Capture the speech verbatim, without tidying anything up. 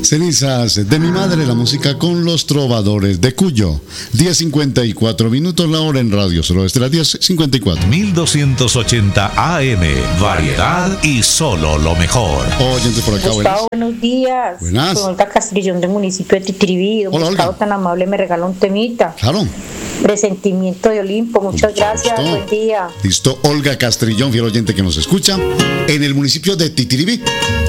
Cenizas de mi madre, la música con los trovadores de Cuyo. diez cincuenta y cuatro minutos la hora en Radio Solo Estela, diez cincuenta y cuatro. mil doscientos ochenta A M, variedad y solo lo mejor. Oyente por acá, Gustavo, buenos días. Buenas. Soy Olga Castrillón del municipio de Titiribí. Hola, Gustavo, Olga. tan amable, me regala un temita. Claro. Presentimiento de Olimpo, muchas gracias, Listo. buen día. Listo, Olga Castrillón, fiel oyente que nos escucha, en el municipio de Titiribí.